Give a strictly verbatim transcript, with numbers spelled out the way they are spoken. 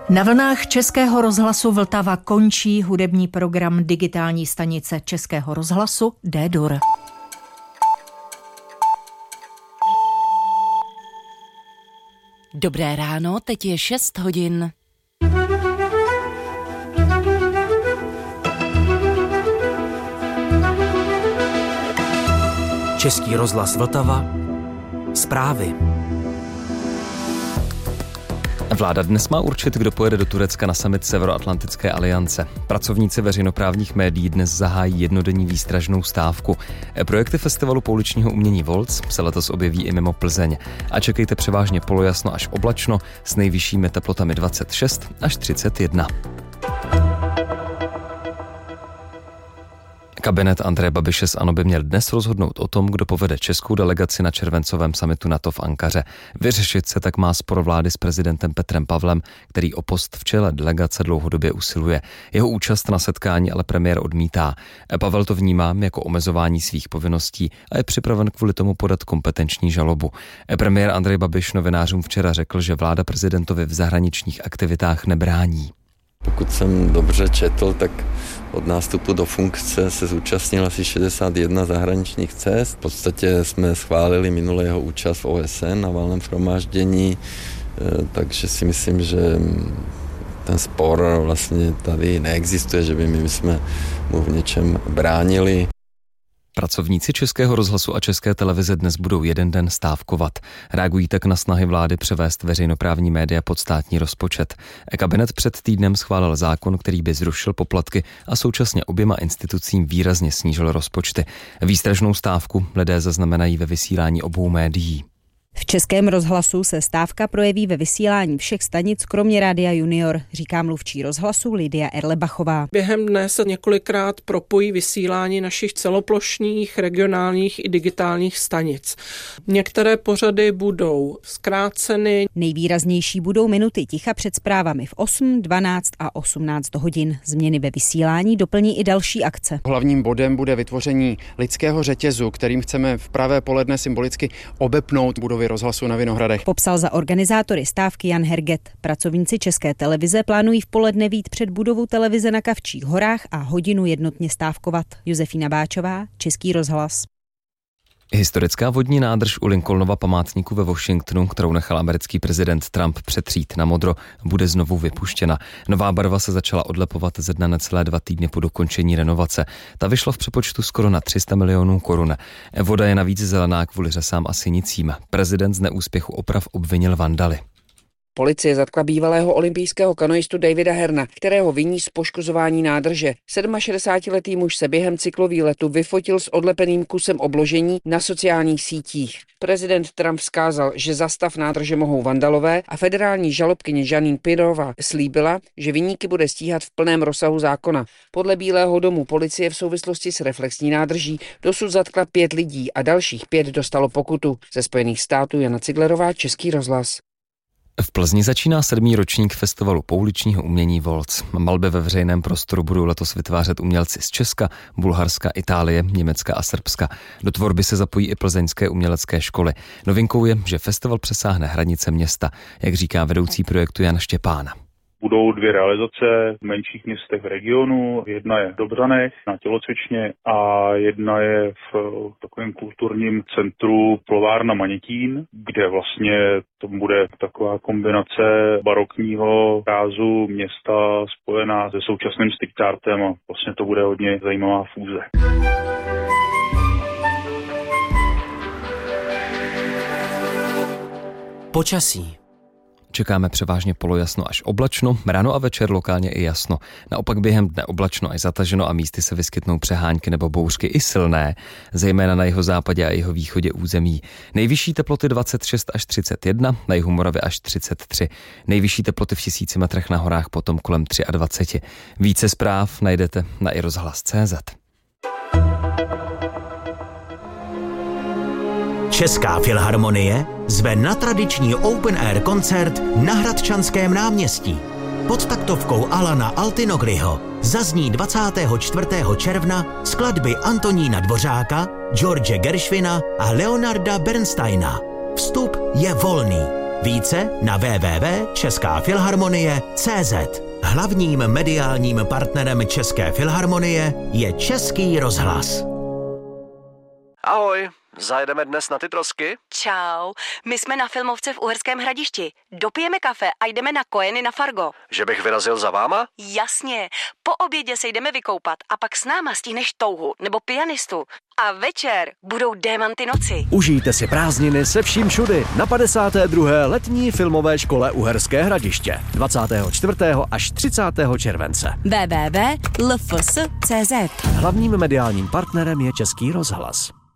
Na vlnách Českého rozhlasu Vltava končí hudební program digitální stanice Českého rozhlasu D-Dur. Dobré ráno, teď je šest hodin. Český rozhlas Vltava. Zprávy. Vláda dnes má určit, kdo pojede do Turecka na summit Severoatlantické aliance. Pracovníci veřejnoprávních médií dnes zahájí jednodenní výstražnou stávku. Projekty festivalu pouličního umění Volc se letos objeví i mimo Plzeň. A čekejte převážně polojasno až oblačno s nejvyššími teplotami dvacet šest až třicet jedna. Kabinet Andreje Babiše z ANO by měl dnes rozhodnout o tom, kdo povede českou delegaci na červencovém summitu NATO v Ankaře. Vyřešit se tak má spor vlády s prezidentem Petrem Pavlem, který o post v čele delegace dlouhodobě usiluje. Jeho účast na setkání ale premiér odmítá. Pavel to vnímá jako omezování svých povinností a je připraven kvůli tomu podat kompetenční žalobu. Premiér Andrej Babiš novinářům včera řekl, že vláda prezidentovi v zahraničních aktivitách nebrání. Pokud jsem dobře četl, tak od nástupu do funkce se zúčastnil asi šedesát jedna zahraničních cest. V podstatě jsme schválili minulé jeho účast v O S N na valném shromáždění, takže si myslím, že ten spor vlastně tady neexistuje, že by my jsme mu v něčem bránili. Pracovníci Českého rozhlasu a České televize dnes budou jeden den stávkovat. Reagují tak na snahy vlády převést veřejnoprávní média pod státní rozpočet. Kabinet před týdnem schválil zákon, který by zrušil poplatky a současně oběma institucím výrazně snížil rozpočty. Výstražnou stávku lidé zaznamenají ve vysílání obou médií. V Českém rozhlasu se stávka projeví ve vysílání všech stanic, kromě Rádia Junior, říká mluvčí rozhlasu Lidia Erlebachová. Během dne se několikrát propojí vysílání našich celoplošných, regionálních i digitálních stanic. Některé pořady budou zkráceny. Nejvýraznější budou minuty ticha před zprávami v osm, dvanáct a osmnáct hodin. Změny ve vysílání doplní i další akce. Hlavním bodem bude vytvoření lidského řetězu, kterým chceme v pravé poledne symbolicky obepnout budovy rozhlasu na Vinohradech. Popsal za organizátory stávky Jan Herget. Pracovníci České televize plánují v poledne vít před budovou televize na Kavčích horách a hodinu jednotně stávkovat. Josefína Báčová, Český rozhlas. Historická vodní nádrž u Lincolnova památníku ve Washingtonu, kterou nechal americký prezident Trump přetřít na modro, bude znovu vypuštěna. Nová barva se začala odlepovat ze dne necelé dva týdny po dokončení renovace. Ta vyšla v přepočtu skoro na tři sta milionů korun. Voda je navíc zelená kvůli řasám a sinicím. Prezident z neúspěchu oprav obvinil vandaly. Policie zatkla bývalého olympijského kanoistu Davida Herna, kterého viní z poškozování nádrže. šedemášedesátiletý muž se během cyklovýletu vyfotil s odlepeným kusem obložení na sociálních sítích. Prezident Trump vzkázal, že za stav nádrže mohou vandalové a federální žalobkyně Jeanine Pirrova slíbila, že viníky bude stíhat v plném rozsahu zákona. Podle Bílého domu policie v souvislosti s reflexní nádrží dosud zatkla pět lidí a dalších pět dostalo pokutu. Ze Spojených států Jana Ciglerová, Český rozhlas. V Plzni začíná sedmý ročník festivalu pouličního umění Volc. Malby ve veřejném prostoru budou letos vytvářet umělci z Česka, Bulharska, Itálie, Německa a Srbska. Do tvorby se zapojí i plzeňské umělecké školy. Novinkou je, že festival přesáhne hranice města, jak říká vedoucí projektu Jan Štěpán. Budou dvě realizace v menších městech v regionu. Jedna je v Dobřanech na tělocvičně a jedna je v takovém kulturním centru Plovárna Manětín, kde vlastně to bude taková kombinace barokního rázu města spojená se současným street artem a vlastně to bude hodně zajímavá fúze. Počasí. Čekáme převážně polojasno až oblačno, ráno a večer lokálně i jasno. Naopak během dne oblačno až zataženo a místy se vyskytnou přehánky nebo bouřky i silné, zejména na jihozápadě a jihovýchodě území. Nejvyšší teploty dvacet šest až třicet jedna, na jihu Moravy až třicet tři. Nejvyšší teploty v tisíci metrech na horách potom kolem dvacet tři. Více zpráv najdete na i rozhlas tečka cé zet. Česká filharmonie zve na tradiční open air koncert na Hradčanském náměstí. Pod taktovkou Alana Altinoglyho zazní dvacátého čtvrtého června skladby Antonína Dvořáka, George Gershwina a Leonarda Bernsteina. Vstup je volný. Více na w w w tečka česká filharmonie tečka cé zet. Hlavním mediálním partnerem České filharmonie je Český rozhlas. Ahoj, zajedeme dnes na ty trosky? Čau, my jsme na filmovce v Uherském Hradišti. Dopijeme kafe a jdeme na Kojeny na Fargo. Že bych vyrazil za váma? Jasně, po obědě se jdeme vykoupat a pak s náma stihneš touhu nebo pianistu. A večer budou Démanty noci. Užijte si prázdniny se vším všudy na padesáté druhé letní filmové škole Uherské Hradiště dvacátého čtvrtého až třicátého července. w w w tečka l f s tečka c z. Hlavním mediálním partnerem je Český rozhlas.